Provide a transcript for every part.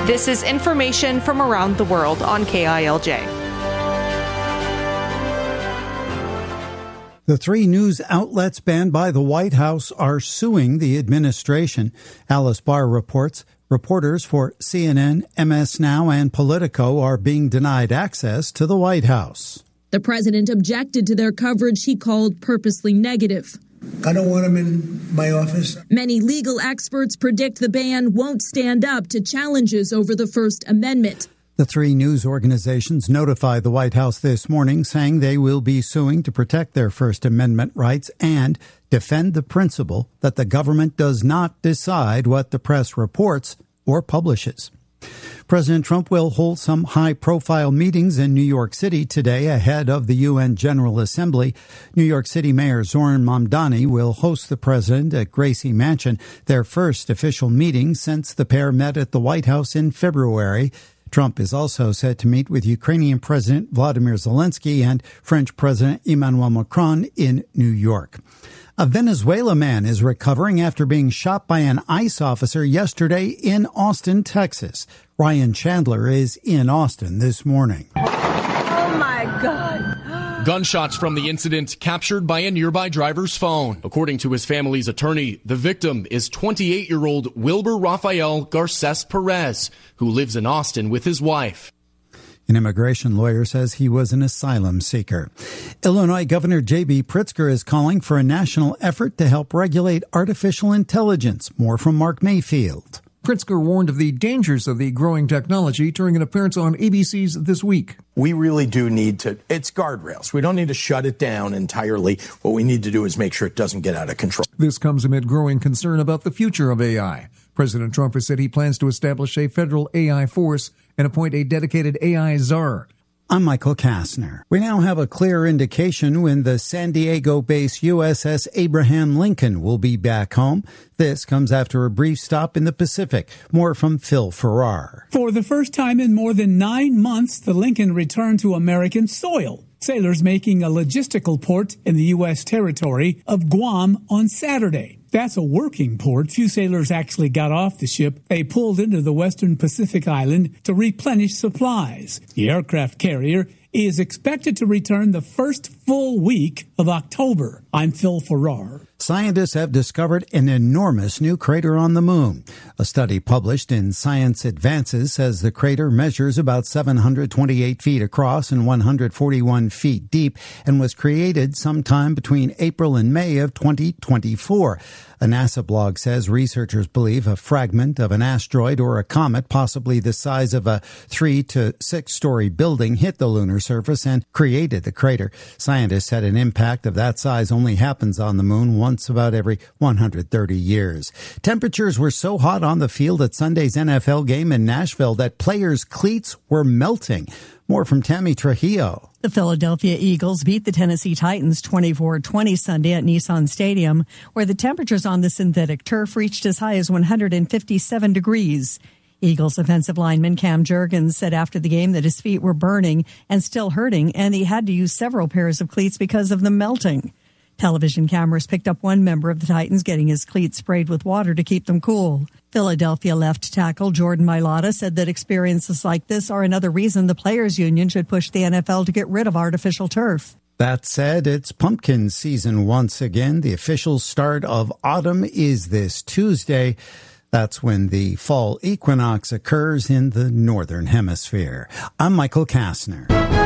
This is information from around the world on KILJ. The three news outlets banned by the White House are suing the administration. Alice Barr reports reporters for CNN, MS Now, and Politico are being denied access to the White House. The president objected to their coverage he called purposely negative. I don't want him in my office. Many legal experts predict the ban won't stand up to challenges over the First Amendment. The three news organizations notified the White House this morning, saying they will be suing to protect their First Amendment rights and defend the principle that the government does not decide what the press reports or publishes. President Trump will hold some high-profile meetings in New York City today ahead of the UN General Assembly. New York City Mayor Zoran Mamdani will host the president at Gracie Mansion, their first official meeting since the pair met at the White House in February. Trump is also set to meet with Ukrainian President Vladimir Zelensky and French President Emmanuel Macron in New York. A Venezuela man is recovering after being shot by an ICE officer yesterday in Austin, Texas. Ryan Chandler is in Austin this morning. Oh, my God. Gunshots from the incident captured by a nearby driver's phone. According to his family's attorney, the victim is 28-year-old Wilber Rafael Garces Perez, who lives in Austin with his wife. An immigration lawyer says he was an asylum seeker. Illinois Governor J.B. Pritzker is calling for a national effort to help regulate artificial intelligence. More from Mark Mayfield. Pritzker warned of the dangers of the growing technology during an appearance on ABC's This Week. We really do need to, it's guardrails. We don't need to shut it down entirely. What we need to do is make sure it doesn't get out of control. This comes amid growing concern about the future of AI. President Trump has said he plans to establish a federal AI force and appoint a dedicated AI czar. I'm Michael Kastner. We now have a clear indication when the San Diego-based USS Abraham Lincoln will be back home. This comes after a brief stop in the Pacific. More from Phil Farrar. For the first time in more than 9 months, the Lincoln returned to American soil. Sailors making a logistical port in the U.S. territory of Guam on Saturday. That's a working port. Few sailors actually got off the ship. They pulled into the western Pacific island to replenish supplies. The aircraft carrier is expected to return the first full week of October. I'm Phil Farrar. Scientists have discovered an enormous new crater on the moon. A study published in Science Advances says the crater measures about 728 feet across and 141 feet deep and was created sometime between April and May of 2024. A NASA blog says researchers believe a fragment of an asteroid or a comet, possibly the size of a 3 to 6 story building, hit the lunar surface and created the crater. Scientists said an impact of that size only happens on the moon once about every 130 years. Temperatures were so hot on the field at Sunday's NFL game in Nashville that players' cleats were melting. More from Tammy Trujillo. The Philadelphia Eagles beat the Tennessee Titans 24-20 Sunday at Nissan Stadium, where the temperatures on the synthetic turf reached as high as 157 degrees. Eagles offensive lineman Cam Jurgens said after the game that his feet were burning and still hurting, and he had to use several pairs of cleats because of the melting. Television cameras picked up one member of the Titans getting his cleats sprayed with water to keep them cool. Philadelphia left tackle Jordan Mailata said that experiences like this are another reason the Players Union should push the NFL to get rid of artificial turf. That said, it's pumpkin season once again. The official start of autumn is this Tuesday. That's when the fall equinox occurs in the Northern Hemisphere. I'm Michael Kastner.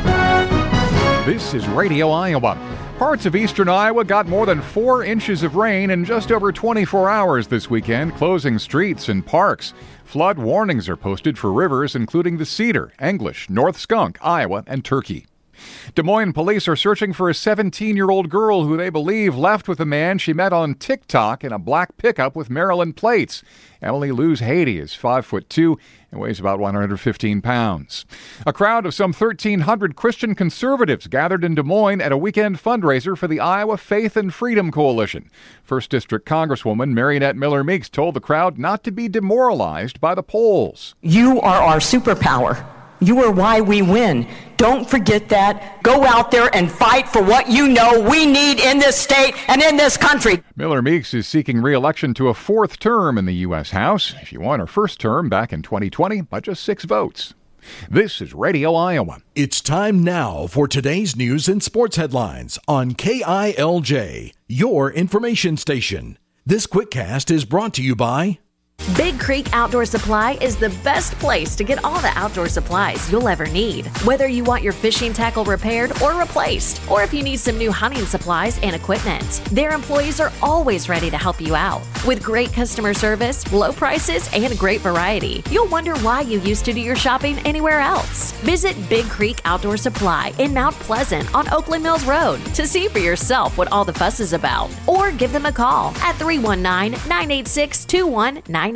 This is Radio Iowa. Parts of eastern Iowa got more than 4 inches of rain in just over 24 hours this weekend, closing streets and parks. Flood warnings are posted for rivers including the Cedar, English, North Skunk, Iowa, and Turkey. Des Moines police are searching for a 17-year-old girl who they believe left with a man she met on TikTok in a black pickup with Maryland plates. Emily Luz Haiti is 5'2" and weighs about 115 pounds. A crowd of some 1,300 Christian conservatives gathered in Des Moines at a weekend fundraiser for the Iowa Faith and Freedom Coalition. First District Congresswoman Mariannette Miller Meeks told the crowd not to be demoralized by the polls. You are our superpower. You are why we win. Don't forget that. Go out there and fight for what you know we need in this state and in this country. Miller Meeks is seeking re-election to a fourth term in the U.S. House. She won her first term back in 2020 by just 6 votes. This is Radio Iowa. It's time now for today's news and sports headlines on KILJ, your information station. This QuickCast is brought to you by Big Creek Outdoor Supply is the best place to get all the outdoor supplies you'll ever need. Whether you want your fishing tackle repaired or replaced, or if you need some new hunting supplies and equipment, their employees are always ready to help you out. With great customer service, low prices, and great variety, you'll wonder why you used to do your shopping anywhere else. Visit Big Creek Outdoor Supply in Mount Pleasant on Oakland Mills Road to see for yourself what all the fuss is about. Or give them a call at 319-986-2198.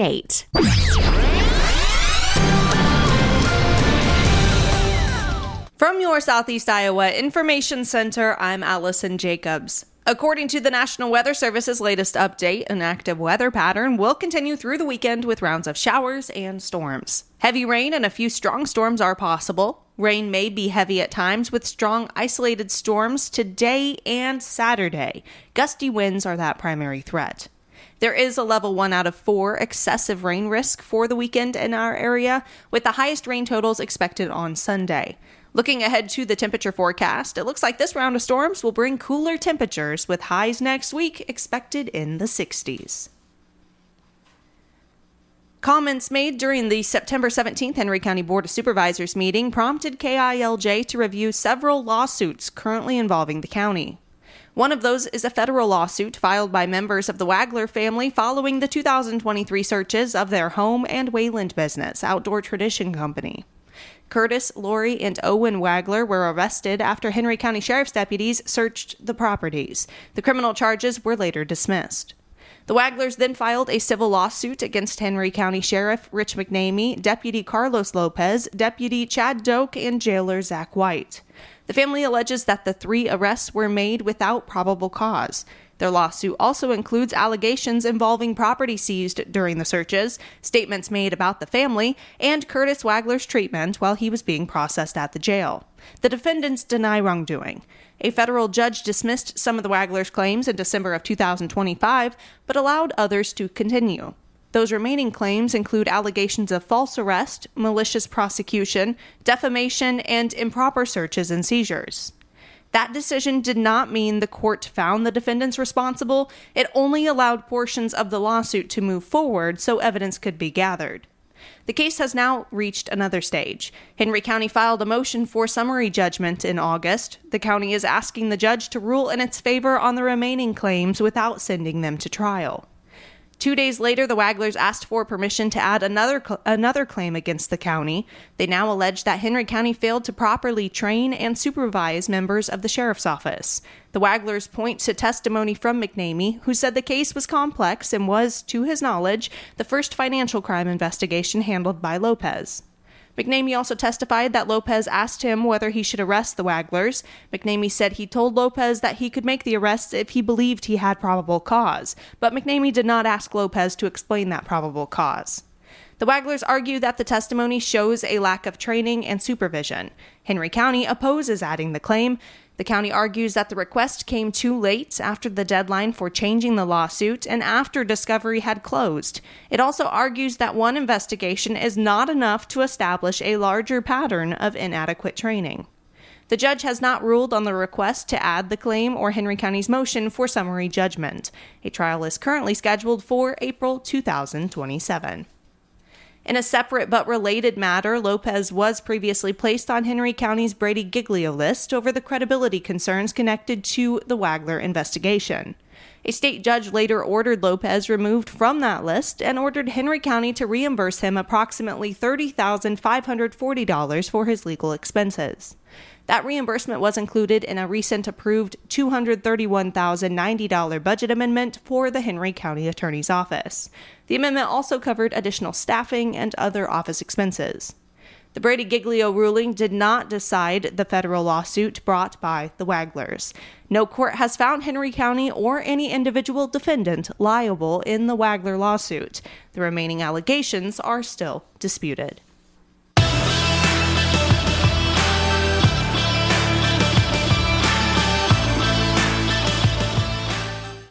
From your Southeast Iowa Information Center, I'm Allison Jacobs. According to the National Weather Service's latest update, an active weather pattern will continue through the weekend with rounds of showers and storms. Heavy rain and a few strong storms are possible. Rain may be heavy at times with strong isolated storms today and Saturday. Gusty winds are that primary threat. There is a level 1 out of 4 excessive rain risk for the weekend in our area, with the highest rain totals expected on Sunday. Looking ahead to the temperature forecast, it looks like this round of storms will bring cooler temperatures with highs next week expected in the 60s. Comments made during the September 17th Henry County Board of Supervisors meeting prompted KILJ to review several lawsuits currently involving the county. One of those is a federal lawsuit filed by members of the Wagler family following the 2023 searches of their home and Wayland business, Outdoor Tradition Company. Curtis, Lori, and Owen Wagler were arrested after Henry County Sheriff's deputies searched the properties. The criminal charges were later dismissed. The Waglers then filed a civil lawsuit against Henry County Sheriff Rich McNamee, Deputy Carlos Lopez, Deputy Chad Doak, and Jailer Zach White. The family alleges that the 3 arrests were made without probable cause. Their lawsuit also includes allegations involving property seized during the searches, statements made about the family, and Curtis Wagler's treatment while he was being processed at the jail. The defendants deny wrongdoing. A federal judge dismissed some of the Waglers' claims in December of 2025, but allowed others to continue. Those remaining claims include allegations of false arrest, malicious prosecution, defamation, and improper searches and seizures. That decision did not mean the court found the defendants responsible. It only allowed portions of the lawsuit to move forward so evidence could be gathered. The case has now reached another stage. Henry County filed a motion for summary judgment in August. The county is asking the judge to rule in its favor on the remaining claims without sending them to trial. 2 days later, the Waglers asked for permission to add another claim against the county. They now allege that Henry County failed to properly train and supervise members of the sheriff's office. The Waglers point to testimony from McNamee, who said the case was complex and was, to his knowledge, the first financial crime investigation handled by Lopez. McNamee also testified that Lopez asked him whether he should arrest the Waglers. McNamee said he told Lopez that he could make the arrests if he believed he had probable cause, but McNamee did not ask Lopez to explain that probable cause. The Waglers argue that the testimony shows a lack of training and supervision. Henry County opposes adding the claim. The county argues that the request came too late after the deadline for changing the lawsuit and after discovery had closed. It also argues that one investigation is not enough to establish a larger pattern of inadequate training. The judge has not ruled on the request to add the claim or Henry County's motion for summary judgment. A trial is currently scheduled for April 2027. In a separate but related matter, Lopez was previously placed on Henry County's Brady Giglio list over the credibility concerns connected to the Wagler investigation. A state judge later ordered Lopez removed from that list and ordered Henry County to reimburse him approximately $30,540 for his legal expenses. That reimbursement was included in a recent approved $231,090 budget amendment for the Henry County Attorney's Office. The amendment also covered additional staffing and other office expenses. The Brady Giglio ruling did not decide the federal lawsuit brought by the Waglers. No court has found Henry County or any individual defendant liable in the Wagler lawsuit. The remaining allegations are still disputed.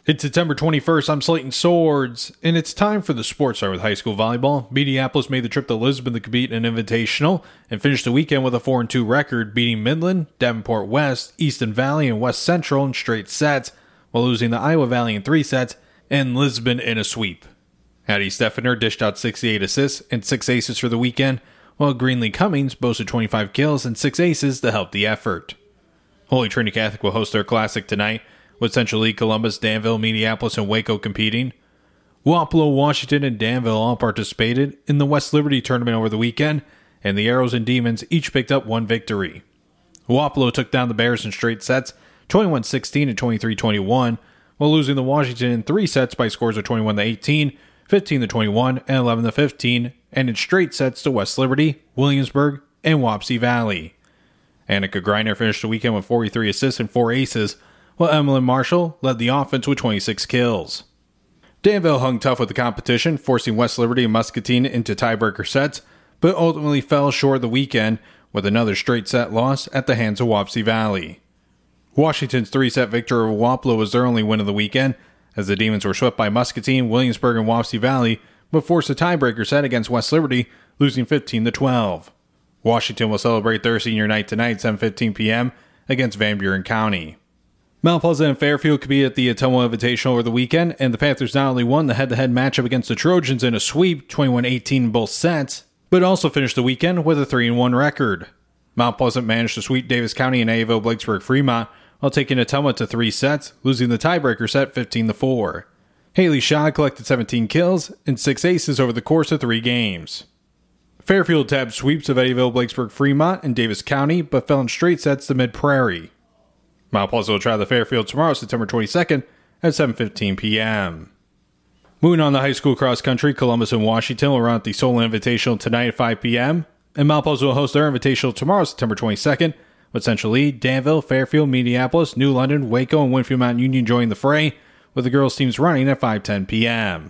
It's September 21st. I'm Slayton Swords, and it's time for the Sports Hour with high school volleyball. Mediapolis made the trip to Lisbon to compete in an invitational and finished the weekend with a 4-2 record, beating Midland, Davenport West, Easton Valley, and West Central in straight sets, while losing to Iowa Valley in 3 sets and Lisbon in a sweep. Addie Steffener dished out 68 assists and 6 aces for the weekend, while Greenlee Cummings boasted 25 kills and 6 aces to help the effort. Holy Trinity Catholic will host their classic tonight, with Central League, Columbus, Danville, Mediapolis, and Waco competing. Wapello, Washington, and Danville all participated in the West Liberty tournament over the weekend, and the Arrows and Demons each picked up 1 victory. Wapello took down the Bears in straight sets, 21-16 and 23-21, while losing to Washington in 3 sets by scores of 21-18, 15-21, and 11-15, and in straight sets to West Liberty, Williamsburg, and Wapsie Valley. Annika Greiner finished the weekend with 43 assists and 4 aces, while Emily Marshall led the offense with 26 kills. Danville hung tough with the competition, forcing West Liberty and Muscatine into tiebreaker sets, but ultimately fell short of the weekend with another straight set loss at the hands of Wapsie Valley. Washington's 3-set victory over Wapello was their only win of the weekend, as the Demons were swept by Muscatine, Williamsburg, and Wapsie Valley, but forced a tiebreaker set against West Liberty, losing 15-12. Washington will celebrate their senior night tonight, 7:15 p.m., against Van Buren County. Mount Pleasant and Fairfield compete at the Ottumwa Invitational over the weekend, and the Panthers not only won the head-to-head matchup against the Trojans in a sweep, 21-18 in both sets, but also finished the weekend with a 3-1 record. Mount Pleasant managed to sweep Davis County and Abbeville Blakesburg Fremont, while taking Ottumwa to 3 sets, losing the tiebreaker set 15-4. Haley Shaw collected 17 kills and 6 aces over the course of 3 games. Fairfield tabbed sweeps of Abbeville Blakesburg Fremont and Davis County, but fell in straight sets to Mid Prairie. Mount Pleasant will try the Fairfield tomorrow, September 22nd at 7:15 p.m. Moving on to high school cross country, Columbus and Washington will run at the Solon Invitational tonight at 5 p.m. And Mount Pleasant will host their Invitational tomorrow, September 22nd, with Central League, Danville, Fairfield, Mediapolis, New London, Waco, and Winfield Mountain Union joining the fray, with the girls' teams running at 5:10 p.m.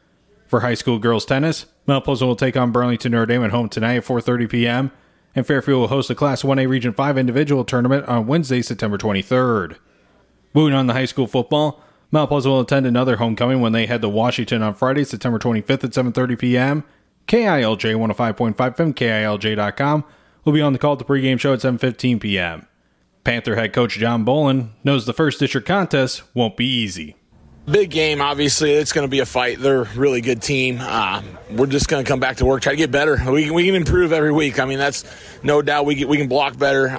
For high school girls tennis, Mount Pleasant will take on Burlington Notre Dame at home tonight at 4:30 p.m., and Fairfield will host the Class 1A Region 5 individual tournament on Wednesday, September 23rd. Moving on to high school football, Mount Pleasant will attend another homecoming when they head to Washington on Friday, September 25th at 7:30 p.m. KILJ 105.5 FM, KILJ.com will be on the call at the pregame show at 7:15 p.m. Panther head coach John Bolin knows the first district contest won't be easy. Big game, obviously. It's going to be a fight. They're a really good team. We're just going to come back to work, try to get better. We can improve every week. I mean, that's no doubt. We can block better.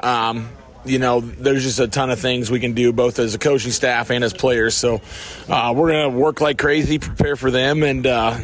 There's just a ton of things we can do, both as a coaching staff and as players. So we're going to work like crazy, prepare for them, and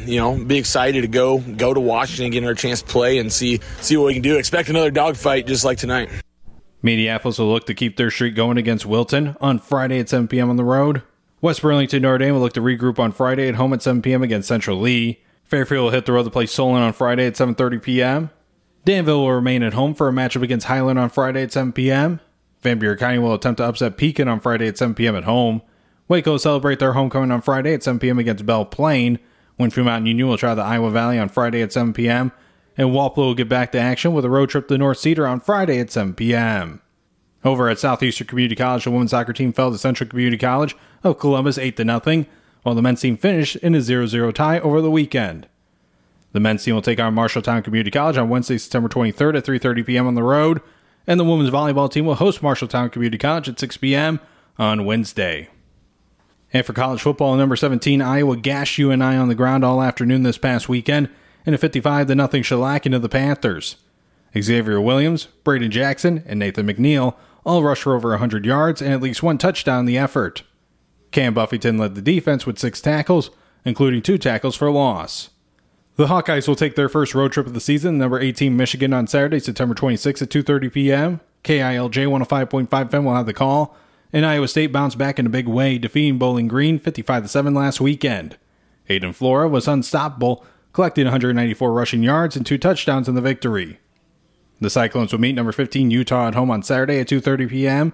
be excited to go to Washington, get our chance to play, and see what we can do. Expect another dogfight just like tonight. Mediapolis will look to keep their streak going against Wilton on Friday at 7 p.m. on the road. West Burlington Notre Dame will look to regroup on Friday at home at 7 p.m. against Central Lee. Fairfield will hit the road to play Solon on Friday at 7:30 p.m. Danville will remain at home for a matchup against Highland on Friday at 7 p.m. Van Buren County will attempt to upset Pekin on Friday at 7 p.m. at home. Waco will celebrate their homecoming on Friday at 7 p.m. against Belle Plaine. Winfield Mountain Union will try the Iowa Valley on Friday at 7 p.m. And Wapello will get back to action with a road trip to North Cedar on Friday at 7 p.m. Over at Southeastern Community College, the women's soccer team fell to Central Community College of Columbus 8-0, while the men's team finished in a 0-0 tie over the weekend. The men's team will take on Marshalltown Community College on Wednesday, September 23rd at 3:30 p.m. on the road, and the women's volleyball team will host Marshalltown Community College at 6 p.m. on Wednesday. And for college football, number 17, Iowa gashed UNI on the ground all afternoon this past weekend in a 55-0 shellacking of the Panthers. Xavier Williams, Braden Jackson, and Nathan McNeil all rushed for over 100 yards and at least 1 touchdown in the effort. Cam Buffington led the defense with 6 tackles, including 2 tackles for loss. The Hawkeyes will take their first road trip of the season, number 18 Michigan, on Saturday, September 26 at 2:30 p.m. KILJ 105.5 FM will have the call, and Iowa State bounced back in a big way, defeating Bowling Green 55-7 last weekend. Hayden Flora was unstoppable, collecting 194 rushing yards and 2 touchdowns in the victory. The Cyclones will meet number 15 Utah at home on Saturday at 2:30 p.m.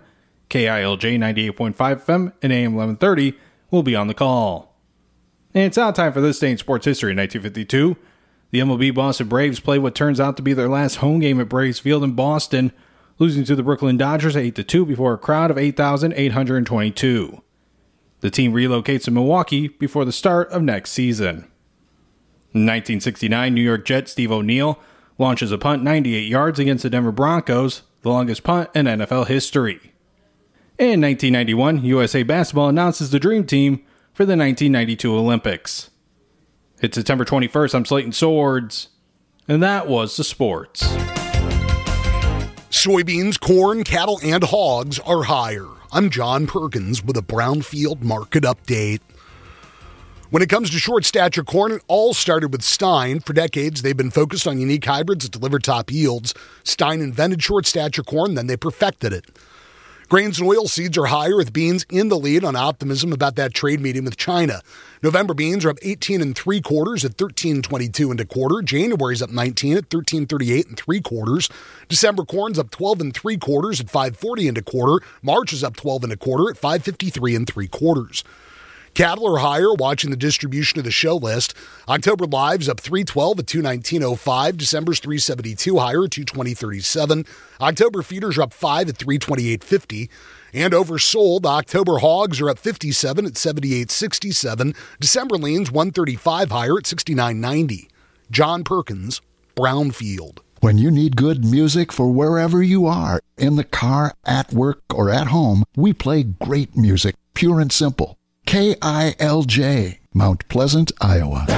KILJ 98.5 FM and AM 1130 will be on the call. And it's now time for this day in sports history. In 1952, the MLB Boston Braves played what turns out to be their last home game at Braves Field in Boston, losing to the Brooklyn Dodgers 8-2 before a crowd of 8,822. The team relocates to Milwaukee before the start of next season. In 1969, New York Jet Steve O'Neill launches a punt 98 yards against the Denver Broncos, the longest punt in NFL history. In 1991, USA Basketball announces the Dream Team for the 1992 Olympics. It's September 21st. I'm Slayton Swords, and that was the sports. Soybeans, corn, cattle, and hogs are higher. I'm John Perkins with a Brownfield Market Update. When it comes to short stature corn, it all started with Stein. For decades, they've been focused on unique hybrids that deliver top yields. Stein invented short stature corn, then they perfected it. Grains and oilseeds are higher, with beans in the lead on optimism about that trade meeting with China. November beans are up 18 3/4 at $13.22 1/4. January's up 19 at $13.38 3/4. December corn's up 12 3/4 at $5.40 1/4. March is up 12 1/4 at $5.53 3/4. Cattle are higher, watching the distribution of the show list. October live's up 312 at 219.05. December's 372 higher at 220.37. October feeders are up 5 at 328.50. And oversold, October hogs are up 57 at 78.67. December leans 135 higher at 69.90. John Perkins, Brownfield. When you need good music for wherever you are, in the car, at work, or at home, we play great music, pure and simple. KILJ, Mount Pleasant, Iowa.